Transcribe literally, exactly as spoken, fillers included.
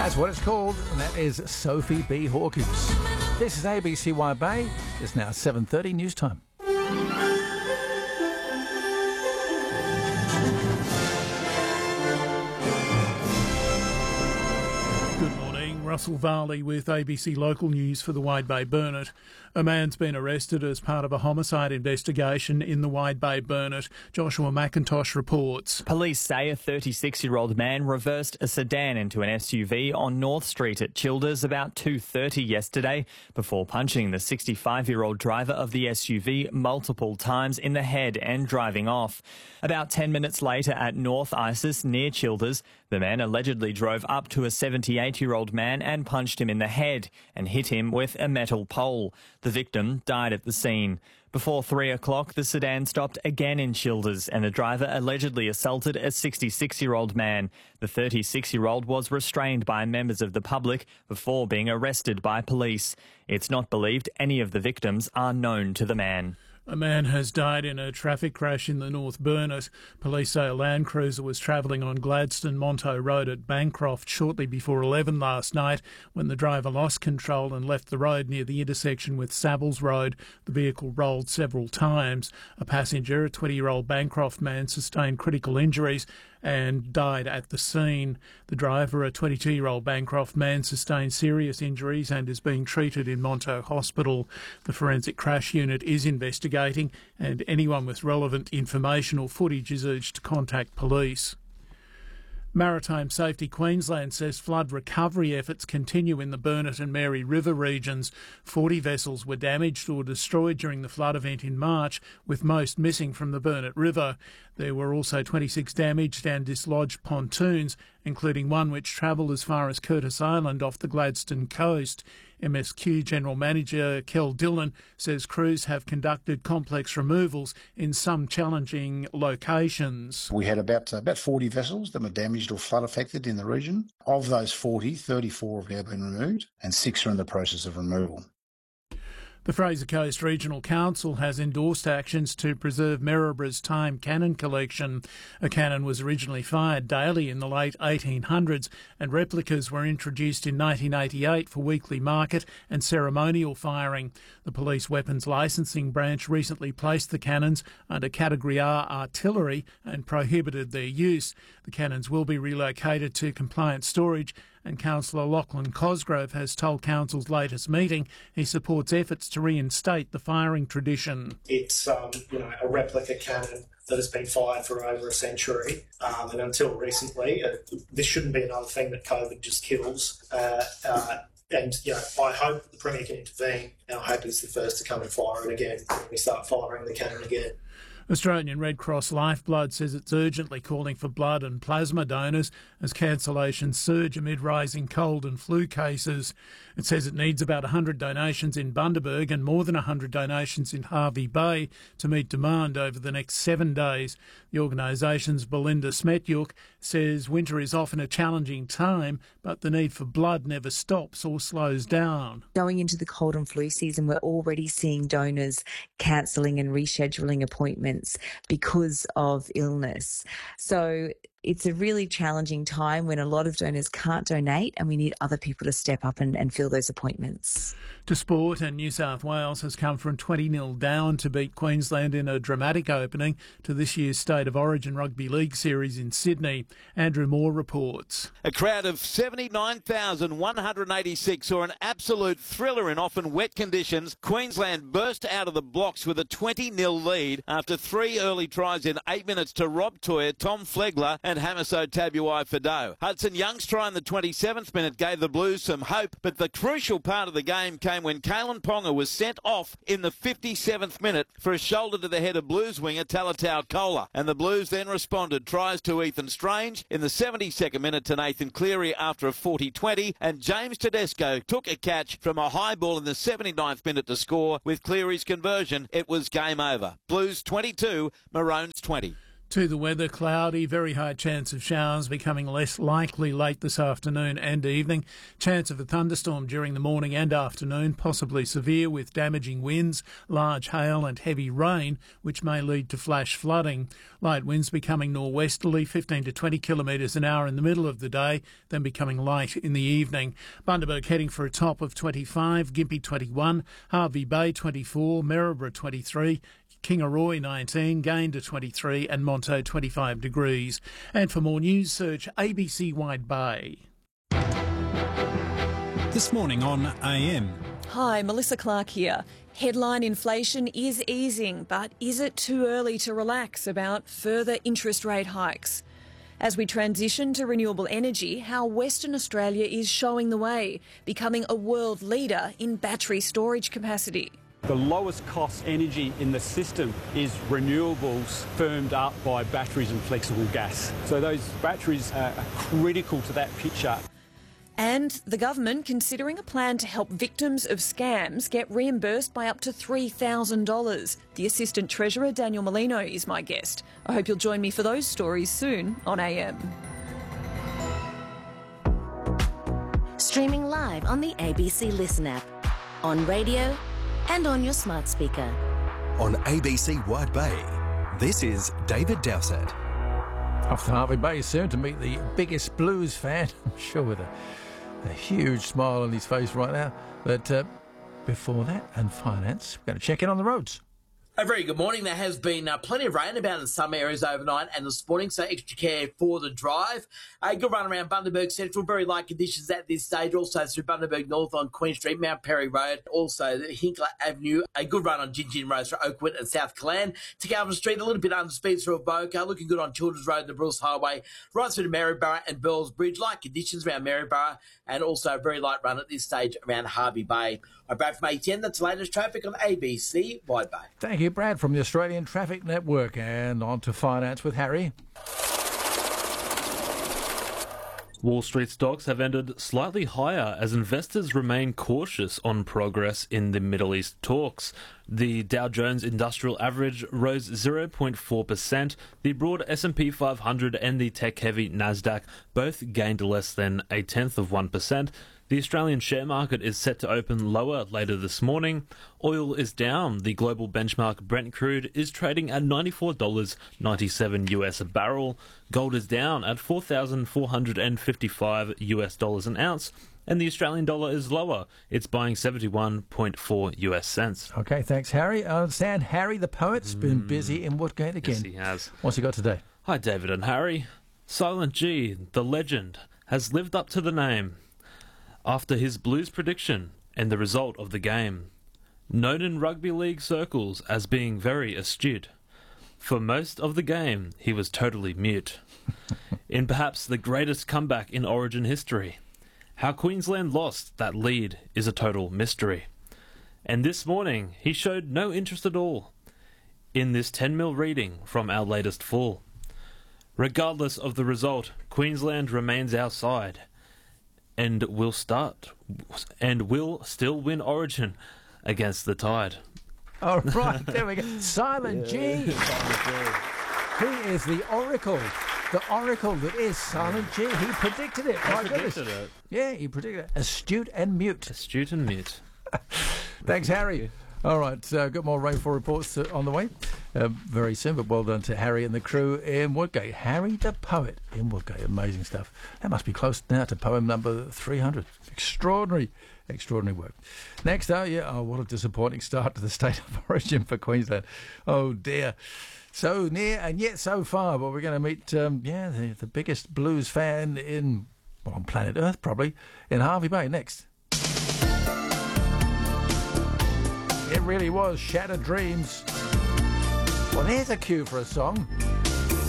That's what it's called, and that is Sophie B. Hawkins. This is A B C Wide Bay. It's now seven thirty news time. Russell Varley with A B C Local News for the Wide Bay Burnett. A man's been arrested as part of a homicide investigation in the Wide Bay Burnett. Joshua McIntosh reports. Police say a thirty-six-year-old man reversed a sedan into an S U V on North Street at Childers about two thirty yesterday before punching the sixty-five-year-old driver of the S U V multiple times in the head and driving off. About ten minutes later at North Isis near Childers, the man allegedly drove up to a seventy-eight-year-old man and punched him in the head and hit him with a metal pole. The victim died at the scene. Before three o'clock, the sedan stopped again in Childers and the driver allegedly assaulted a sixty-six-year-old man. The thirty-six-year-old was restrained by members of the public before being arrested by police. It's not believed any of the victims are known to the man. A man has died in a traffic crash in the North Burnett. Police say a Land Cruiser was travelling on Gladstone-Monto Road at Bancroft shortly before eleven last night when the driver lost control and left the road near the intersection with Savills Road. The vehicle rolled several times. A passenger, a twenty-year-old Bancroft man, sustained critical injuries and died at the scene. The driver, a twenty-two-year-old Bancroft man, sustained serious injuries and is being treated in Monto Hospital. The Forensic Crash Unit is investigating, and anyone with relevant information or footage is urged to contact police. Maritime Safety Queensland says flood recovery efforts continue in the Burnett and Mary River regions. forty vessels were damaged or destroyed during the flood event in March, with most missing from the Burnett River. There were also twenty-six damaged and dislodged pontoons, including one which travelled as far as Curtis Island off the Gladstone coast. M S Q General Manager Kel Dillon says crews have conducted complex removals in some challenging locations. We had about, uh, about forty vessels that were damaged or flood affected in the region. Of those forty, thirty-four have now been removed and six are in the process of removal. The Fraser Coast Regional Council has endorsed actions to preserve Maryborough's time cannon collection. A cannon was originally fired daily in the late eighteen hundreds and replicas were introduced in nineteen eighty-eight for weekly market and ceremonial firing. The Police Weapons Licensing Branch recently placed the cannons under Category R artillery and prohibited their use. The cannons will be relocated to compliant storage, and Councillor Lachlan Cosgrove has told Council's latest meeting he supports efforts to reinstate the firing tradition. It's um, you know, a replica cannon that has been fired for over a century, um, and until recently, uh, this shouldn't be another thing that COVID just kills. Uh, uh, and you know, I hope the Premier can intervene, and I hope he's the first to come and fire it again when we start firing the cannon again. Australian Red Cross Lifeblood says it's urgently calling for blood and plasma donors as cancellations surge amid rising cold and flu cases. It says it needs about one hundred donations in Bundaberg and more than one hundred donations in Hervey Bay to meet demand over the next seven days. The organisation's Belinda Smetyuk says winter is often a challenging time, but the need for blood never stops or slows down. Going into the cold and flu season, we're already seeing donors cancelling and rescheduling appointments because of illness. So it's a really challenging time when a lot of donors can't donate and we need other people to step up and, and fill those appointments. To sport, and New South Wales has come from twenty nil down to beat Queensland in a dramatic opening to this year's State of Origin Rugby League series in Sydney. Andrew Moore reports. A crowd of seventy-nine thousand one hundred eighty-six saw an absolute thriller in often wet conditions. Queensland burst out of the blocks with a twenty nil lead after three early tries in eight minutes to Rob Toyer, Tom Flegler and Hamiso Tabuai-Fidow. Hudson Young's try in the twenty-seventh minute gave the Blues some hope, but the crucial part of the game came when Kalen Ponga was sent off in the fifty-seventh minute for a shoulder to the head of Blues winger Talatau Kola, and the Blues then responded. Tries to Ethan Strange in the seventy-second minute to Nathan Cleary after a forty twenty, and James Tedesco took a catch from a high ball in the seventy-ninth minute to score. With Cleary's conversion, it was game over. Blues twenty-two, Maroons twenty. To the weather, cloudy, very high chance of showers becoming less likely late this afternoon and evening. Chance of a thunderstorm during the morning and afternoon, possibly severe with damaging winds, large hail and heavy rain, which may lead to flash flooding. Light winds becoming norwesterly, fifteen to twenty kilometres an hour in the middle of the day, then becoming light in the evening. Bundaberg heading for a top of twenty-five, Gympie twenty-one, Hervey Bay twenty-four, Maryborough twenty-three, Kingaroy nineteen, Gayndah twenty-three and Monto twenty-five degrees. And for more news, search A B C Wide Bay. This morning on A M. Hi, Melissa Clark here. Headline inflation is easing, but is it too early to relax about further interest rate hikes? As we transition to renewable energy, how Western Australia is showing the way, becoming a world leader in battery storage capacity. The lowest cost energy in the system is renewables firmed up by batteries and flexible gas. So those batteries are critical to that picture. And the government considering a plan to help victims of scams get reimbursed by up to three thousand dollars. The Assistant Treasurer, Daniel Molino, is my guest. I hope you'll join me for those stories soon on A M. Streaming live on the A B C Listen app, on radio and on your smart speaker. On A B C Wide Bay, this is David Dowsett. Off to Hervey Bay soon to meet the biggest blues fan, I'm sure with a, a huge smile on his face right now. But uh, before that, and finance, we're going to check in on the roads. A very good morning. There has been uh, plenty of rain about in some areas overnight and this morning, so extra care for the drive. A good run around Bundaberg Central, very light conditions at this stage. Also through Bundaberg North on Queen Street, Mount Perry Road, also the Hinkler Avenue. A good run on Gin Gin Road through Oakwood and South Callan. To Galvin Street, a little bit under speed through Avoca. Looking good on Children's Road and the Bruce Highway. Right through to Maryborough and Bells Bridge. Light conditions around Maryborough and also a very light run at this stage around Hervey Bay. I'm Brad from A T N. That's the latest traffic on A B C Wide Bay. Thank you, Brad, from the Australian Traffic Network. And on to finance with Harry. Wall Street stocks have ended slightly higher as investors remain cautious on progress in the Middle East talks. The Dow Jones Industrial Average rose zero point four percent. The broad S and P five hundred and the tech-heavy Nasdaq both gained less than a tenth of one percent. The Australian share market is set to open lower later this morning. Oil is down. The global benchmark Brent crude is trading at ninety-four dollars ninety-seven US a barrel. Gold is down at four thousand four hundred fifty-five US dollars an ounce. And the Australian dollar is lower. It's buying seventy-one point four US cents. Okay, thanks, Harry. I understand Harry the poet's mm. been busy in Woodgate again. Yes, he has. What's he got today? Hi, David and Harry. Silent G, the legend, has lived up to the name after his Blues prediction and the result of the game. Known in rugby league circles as being very astute, for most of the game he was totally mute. In perhaps the greatest comeback in Origin history, how Queensland lost that lead is a total mystery. And this morning he showed no interest at all in this ten mil reading from our latest fall. Regardless of the result, Queensland remains our side, and will start and will still win Origin against the Tide. All right, there we go. Silent yeah. G. He is the oracle. The oracle that is Silent G. He predicted it. I predicted it. Yeah, he predicted it. Astute and mute. Astute and mute. Thanks, Harry. All right, uh, got more rainfall reports uh, on the way uh, very soon, but well done to Harry and the crew in Woodgate. Harry the poet in Woodgate. Amazing stuff. That must be close now to poem number three hundred. Extraordinary, extraordinary work. Next, oh, yeah, oh, what a disappointing start to the State of Origin for Queensland. Oh, dear. So near and yet so far, but we're going to meet, um, yeah, the, the biggest blues fan in, well, on planet Earth, probably, in Hervey Bay next. It really was Shattered Dreams. Well, here's a cue for a song.